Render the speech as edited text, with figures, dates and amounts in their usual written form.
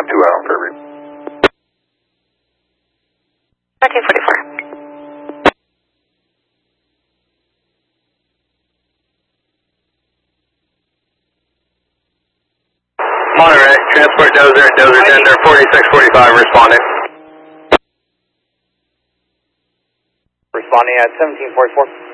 2 out on Prairie. 1344. Monterey, transport dozer and dozer tender 4645 responding. Responding at 1744.